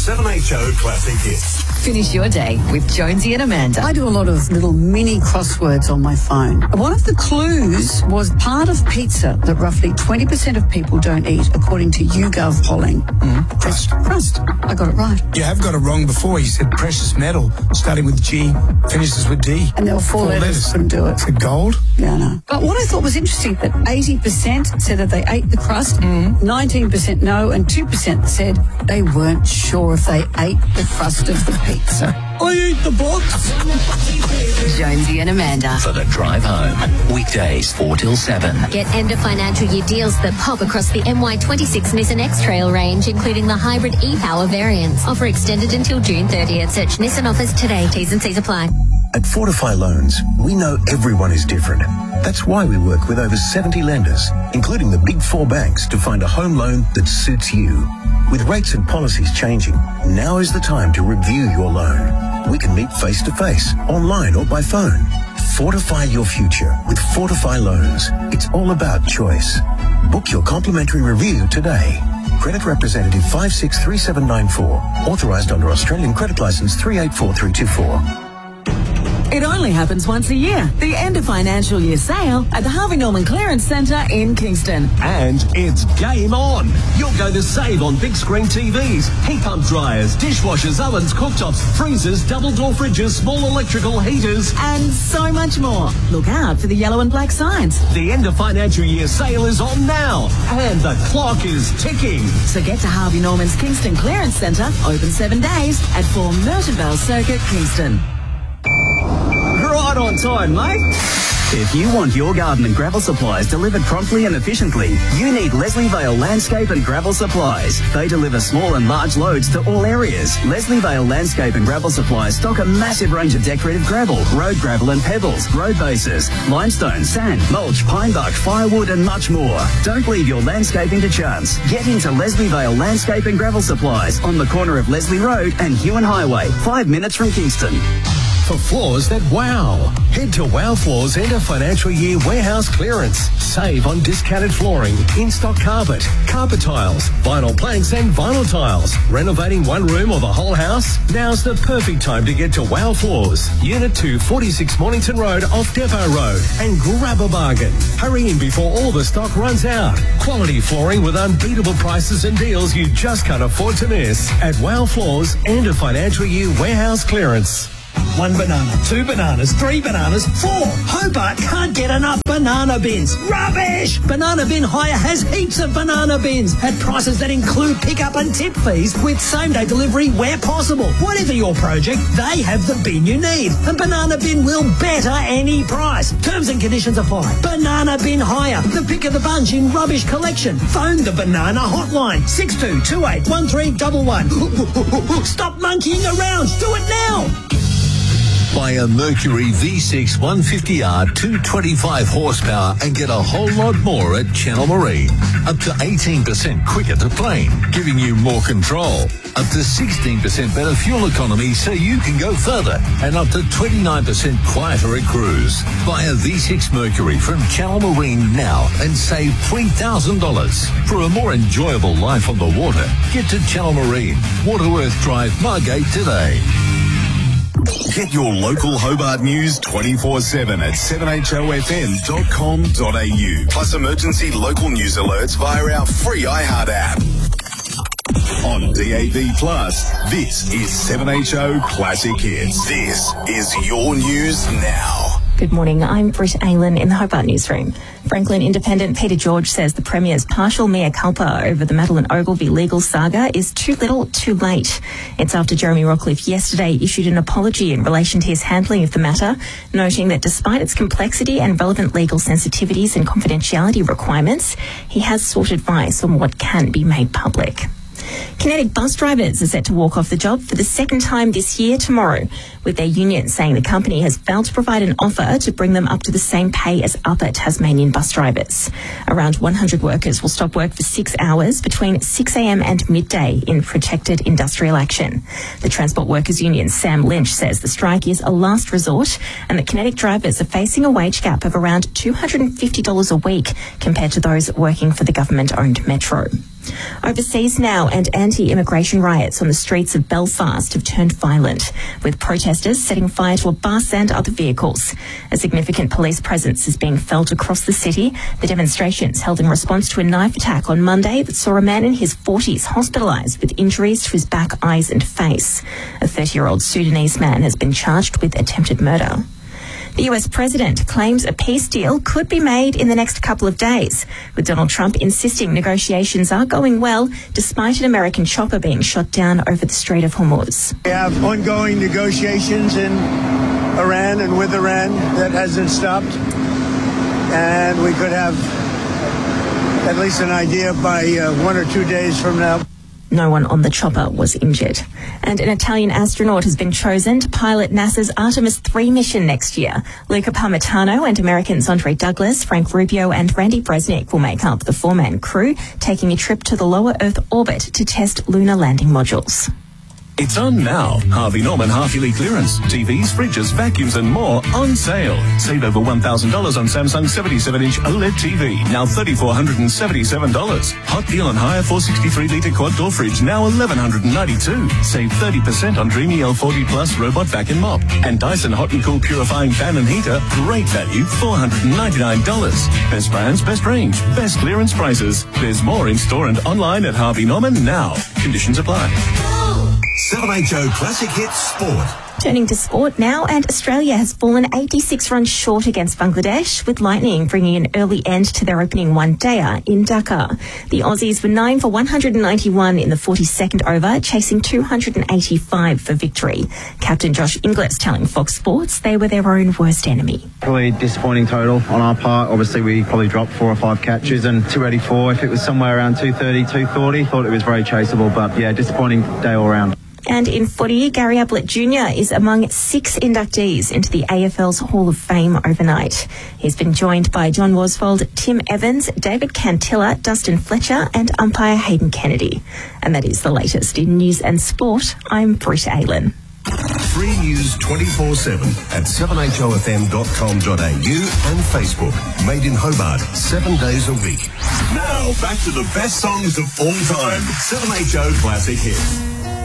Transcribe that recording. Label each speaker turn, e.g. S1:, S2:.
S1: 7HO Classic Hits.
S2: Finish your day with Jonesy and Amanda.
S3: I do a lot of little mini crosswords on my phone. One of the clues was part of pizza that roughly 20% of people don't eat, according to YouGov polling.
S4: Crust.
S3: Crust. I got it right.
S4: You have got it wrong before. You said precious metal, starting with G, finishes with D.
S3: And there were four letters. Couldn't do it.
S4: Said gold?
S3: Yeah, no. But what I thought was interesting, that 80% said that they ate the crust, 19% no, and 2% said they weren't sure if they ate the crust of the pizza.
S4: I eat the box.
S2: Jonesy and Amanda.
S5: For the drive home. Weekdays 4 till 7.
S6: Get end of financial year deals that pop across the MY26 Nissan X-Trail range, including the hybrid e-Power variants. Offer extended until June 30th. Search Nissan offers today. T's and C's apply.
S7: At Fortify Loans, we know everyone is different. That's why we work with over 70 lenders, including the Big Four banks, to find a home loan that suits you. With rates and policies changing, now is the time to review your loan. We can meet face-to-face, online or by phone. Fortify your future with Fortify Loans. It's all about choice. Book your complimentary review today. Credit representative 563794. Authorised under Australian Credit Licence 384324.
S8: It only happens once a year. The end of financial year sale at the Harvey Norman Clearance Centre in Kingston.
S1: And it's game on. You'll go to save on big screen TVs, heat pump dryers, dishwashers, ovens, cooktops, freezers, double door fridges, small electrical heaters.
S8: And so much more. Look out for the yellow and black signs.
S1: The end of financial year sale is on now. And the clock is ticking.
S8: So get to Harvey Norman's Kingston Clearance Centre, open 7 days at 4 Merton Vale Circuit, Kingston.
S1: Right on time, mate.
S9: If you want your garden and gravel supplies delivered promptly and efficiently, you need Leslie Vale Landscape and Gravel Supplies. They deliver small and large loads to all areas. Leslie Vale Landscape and Gravel Supplies stock a massive range of decorative gravel, road gravel and pebbles, road bases, limestone, sand, mulch, pine bark, firewood and much more. Don't leave your landscaping to chance. Get into Leslie Vale Landscape and Gravel Supplies on the corner of Leslie Road and Huon Highway, 5 minutes from Kingston.
S1: For floors that wow. Head to Wow Floors End of Financial Year Warehouse Clearance. Save on discounted flooring, in-stock carpet, carpet tiles, vinyl planks and vinyl tiles. Renovating one room or the whole house? Now's the perfect time to get to Wow Floors. Unit 2, 46 Mornington Road off Depot Road. And grab a bargain. Hurry in before all the stock runs out. Quality flooring with unbeatable prices and deals you just can't afford to miss. At Wow Floors End of Financial Year Warehouse Clearance.
S10: 1 banana, 2 bananas, 3 bananas, 4. Hobart can't get enough banana bins. Rubbish! Banana Bin Hire has heaps of banana bins at prices that include pickup and tip fees with same-day delivery where possible. Whatever your project, they have the bin you need. And Banana Bin will better any price. Terms and conditions apply. Banana Bin Hire, the pick of the bunch in rubbish collection. Phone the Banana Hotline, 62281311. Stop monkeying around. Do it now.
S5: Buy a Mercury V6 150R 225 horsepower and get a whole lot more at Channel Marine. Up to 18% quicker to plane, giving you more control. Up to 16% better fuel economy so you can go further. And up to 29% quieter at cruise. Buy a V6 Mercury from Channel Marine now and save $3,000. For a more enjoyable life on the water, get to Channel Marine, Waterworth Drive, Margate today.
S1: Get your local Hobart news 24/7 at 7hofm.com.au. Plus emergency local news alerts via our free iHeart app. On DAB+, this is 7HO Classic Hits. This is your news now.
S11: Good morning, I'm Britt Aylan in the Hobart Newsroom. Franklin Independent Peter George says the Premier's partial mea culpa over the Madeline Ogilvie legal saga is too little, too late. It's after Jeremy Rockcliffe yesterday issued an apology in relation to his handling of the matter, noting that despite its complexity and relevant legal sensitivities and confidentiality requirements, he has sought advice on what can be made public. Kinetic bus drivers are set to walk off the job for the second time this year tomorrow, with their union saying the company has failed to provide an offer to bring them up to the same pay as other Tasmanian bus drivers. Around 100 workers will stop work for 6 hours between 6 a.m. and midday in protected industrial action. The Transport Workers Union, Sam Lynch, says the strike is a last resort and that Kinetic drivers are facing a wage gap of around $250 a week compared to those working for the government-owned Metro. Overseas now, and anti-immigration riots on the streets of Belfast have turned violent, with protesters setting fire to a bus and other vehicles. A significant police presence is being felt across the city. The demonstrations held in response to a knife attack on Monday that saw a man in his 40s hospitalised with injuries to his back, eyes and face. A 30-year-old Sudanese man has been charged with attempted murder. The US president claims a peace deal could be made in the next couple of days, with Donald Trump insisting negotiations are going well despite an American chopper being shot down over the Strait of Hormuz.
S12: We have ongoing negotiations in Iran and with Iran that hasn't stopped, and we could have at least an idea by 1 or 2 days from now.
S11: No one on the chopper was injured. And an Italian astronaut has been chosen to pilot NASA's Artemis 3 mission next year. Luca Parmitano and Americans Andre Douglas, Frank Rubio and Randy Bresnik will make up the four-man crew, taking a trip to the lower Earth orbit to test lunar landing modules.
S1: It's on now. Harvey Norman half-yearly clearance. TVs, fridges, vacuums and more on sale. Save over $1,000 on Samsung 77-inch OLED TV, now $3,477. Hot deal on higher 463-litre quad-door fridge, now $1,192. Save 30% on Dreamy L40 Plus robot vacuum mop. And Dyson Hot and Cool purifying fan and heater, great value, $499. Best brands, best range, best clearance prices. There's more in store and online at Harvey Norman now. Conditions apply.
S13: 7HO Classic Hits Sport.
S11: Turning to sport now, and Australia has fallen 86 runs short against Bangladesh, with Lightning bringing an early end to their opening one-dayer in Dhaka. The Aussies were 9 for 191 in the 42nd over, chasing 285 for victory. Captain Josh Inglis telling Fox Sports they were their own worst enemy.
S14: Probably disappointing total on our part. Obviously, we probably dropped 4 or 5 catches and 284. If it was somewhere around 230, 240, thought it was very chaseable, but yeah, disappointing day all round.
S11: And in footy, Gary Ablett Jr. is among 6 inductees into the AFL's Hall of Fame overnight. He's been joined by John Worsfold, Tim Evans, David Cantilla, Dustin Fletcher and umpire Hayden Kennedy. And that is the latest in news and sport. I'm Britt Aylan.
S13: Free news 24/7 at 7hofm.com.au and Facebook. Made in Hobart, 7 days a week. Now back to the best songs of all time. 7HO Classic Hits.